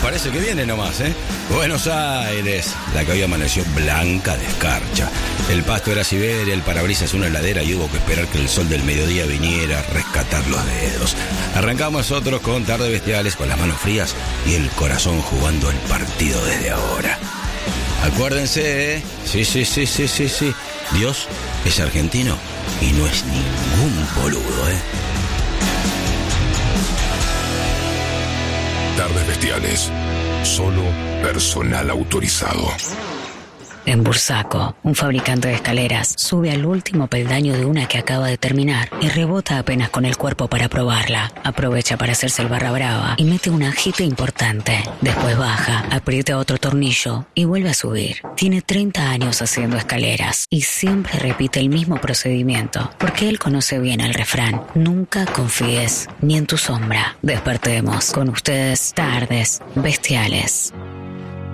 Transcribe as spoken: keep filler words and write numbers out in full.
parece que viene nomás, ¿eh? Buenos Aires, la que hoy amaneció blanca de escarcha. El pasto era Siberia, el parabrisas una heladera y hubo que esperar que el sol del mediodía viniera a rescatar los dedos. Arrancamos nosotros con Tardes Bestiales, con las manos frías y el corazón jugando el partido desde ahora. Acuérdense, ¿eh? Sí, sí, sí, sí, sí, sí. Dios es argentino y no es ningún boludo, ¿eh? Tardes Bestiales. Solo personal autorizado. En Bursaco, un fabricante de escaleras sube al último peldaño de una que acaba de terminar y rebota apenas con el cuerpo para probarla. Aprovecha para hacerse el barra brava y mete un agite importante. Después baja, aprieta otro tornillo y vuelve a subir. Tiene treinta años haciendo escaleras y siempre repite el mismo procedimiento, porque él conoce bien el refrán: nunca confíes ni en tu sombra. Despertemos con ustedes, Tardes Bestiales.